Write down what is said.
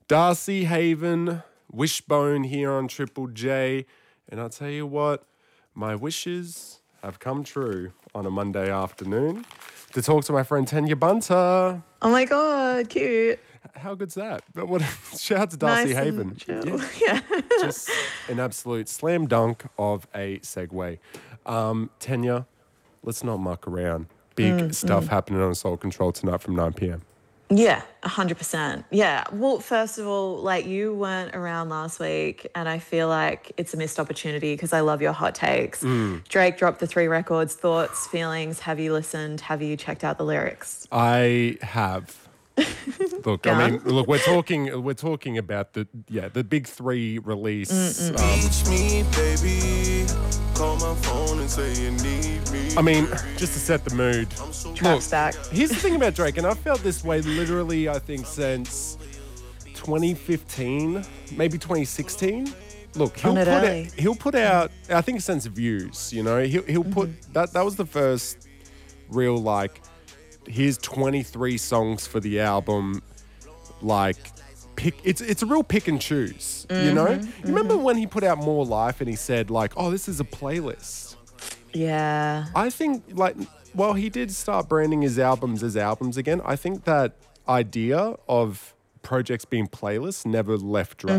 Darcy Haven, Wishbone here on Triple J. And I'll tell you what, my wishes have come true on a Monday afternoon to talk to my friend Tanya Bunter. Oh my God, cute. How good's that? What, shout out to Darcy Nice Haven. and chill. Yeah. Just an absolute slam dunk of a segue. Tanya, let's not muck around. Big stuff happening on Soul Control tonight from 9 p.m. Yeah, 100%. Yeah. Well, first of all, like you weren't around last week and I feel like it's a missed opportunity because I love your hot takes. Drake dropped the 3 records. Thoughts, feelings, have you listened? Have you checked out the lyrics? I have. Look, I mean, look, we're talking about the big 3 release. Teach me, baby. Call my phone and say you need me. I mean, just to set the mood. Trap stack. Here's the thing about Drake, and I've felt this way literally, I think, since 2015, maybe 2016. Look, he'll put out, I think since Views, you know, he'll put, that was the first real, like, here's 23 songs for the album, like, it's a real pick and choose, you know? You remember when he put out More Life and he said, like, oh, this is a playlist? Yeah. I think, like, while he did start branding his albums as albums again, I think that idea of projects being playlists never left Drake.